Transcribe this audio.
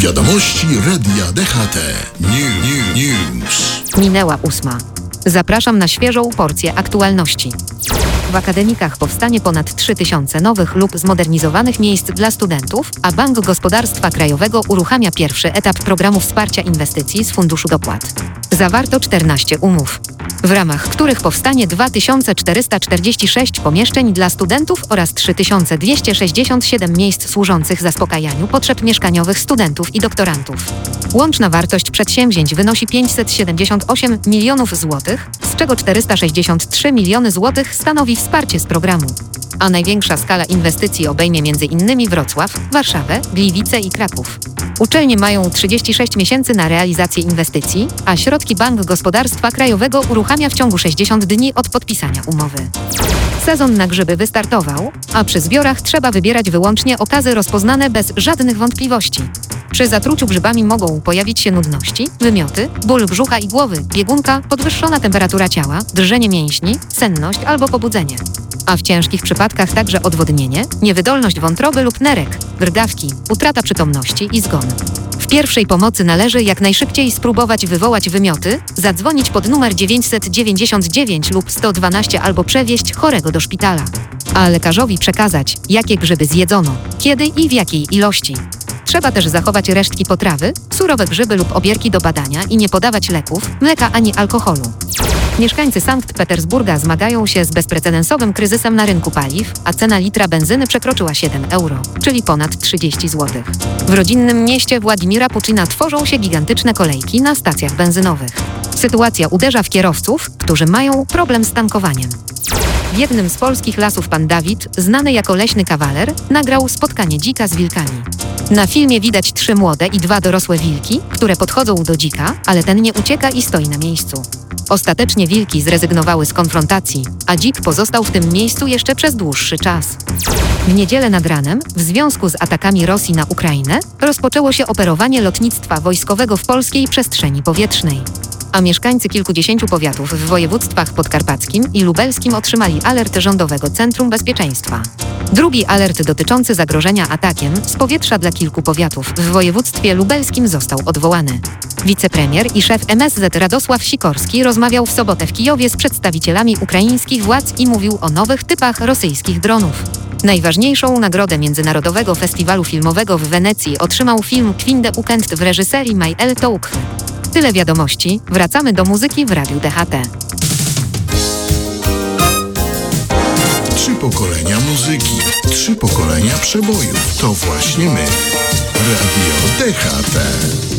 Wiadomości Radia DHT. News. Minęła 8. Zapraszam na świeżą porcję aktualności. W akademikach powstanie ponad 3000 nowych lub zmodernizowanych miejsc dla studentów, a Bank Gospodarstwa Krajowego uruchamia pierwszy etap programu wsparcia inwestycji z Funduszu Dopłat. Zawarto 14 umów, w ramach których powstanie 2446 pomieszczeń dla studentów oraz 3267 miejsc służących zaspokajaniu potrzeb mieszkaniowych studentów i doktorantów. Łączna wartość przedsięwzięć wynosi 578 milionów złotych, z czego 463 miliony złotych stanowi wsparcie z programu. A największa skala inwestycji obejmie m.in. Wrocław, Warszawę, Gliwice i Kraków. Uczelnie mają 36 miesięcy na realizację inwestycji, a środki Bank Gospodarstwa Krajowego uruchamia w ciągu 60 dni od podpisania umowy. Sezon na grzyby wystartował, a przy zbiorach trzeba wybierać wyłącznie okazy rozpoznane bez żadnych wątpliwości. Przy zatruciu grzybami mogą pojawić się nudności, wymioty, ból brzucha i głowy, biegunka, podwyższona temperatura ciała, drżenie mięśni, senność albo pobudzenie. A w ciężkich przypadkach także odwodnienie, niewydolność wątroby lub nerek, drgawki, utrata przytomności i zgon. W pierwszej pomocy należy jak najszybciej spróbować wywołać wymioty, zadzwonić pod numer 999 lub 112 albo przewieźć chorego do szpitala. A lekarzowi przekazać, jakie grzyby zjedzono, kiedy i w jakiej ilości. Trzeba też zachować resztki potrawy, surowe grzyby lub obierki do badania i nie podawać leków, mleka ani alkoholu. Mieszkańcy Sankt Petersburga zmagają się z bezprecedensowym kryzysem na rynku paliw, a cena litra benzyny przekroczyła 7 euro, czyli ponad 30 zł. W rodzinnym mieście Władimira Puczyna tworzą się gigantyczne kolejki na stacjach benzynowych. Sytuacja uderza w kierowców, którzy mają problem z tankowaniem. W jednym z polskich lasów pan Dawid, znany jako leśny kawaler, nagrał spotkanie dzika z wilkami. Na filmie widać 3 młode i 2 dorosłe wilki, które podchodzą do dzika, ale ten nie ucieka i stoi na miejscu. Ostatecznie wilki zrezygnowały z konfrontacji, a dzik pozostał w tym miejscu jeszcze przez dłuższy czas. W niedzielę nad ranem, w związku z atakami Rosji na Ukrainę, rozpoczęło się operowanie lotnictwa wojskowego w polskiej przestrzeni powietrznej. A mieszkańcy kilkudziesięciu powiatów w województwach podkarpackim i lubelskim otrzymali alert Rządowego Centrum Bezpieczeństwa. Drugi alert dotyczący zagrożenia atakiem z powietrza dla kilku powiatów w województwie lubelskim został odwołany. Wicepremier i szef MSZ Radosław Sikorski rozmawiał w sobotę w Kijowie z przedstawicielami ukraińskich władz i mówił o nowych typach rosyjskich dronów. Najważniejszą nagrodę Międzynarodowego Festiwalu Filmowego w Wenecji otrzymał film Kwinde Ukent w reżyserii Majel Toukhy. Tyle wiadomości, wracamy do muzyki w Radiu DHT. 3 pokolenia muzyki, 3 pokolenia przebojów. To właśnie my. Radio DHT.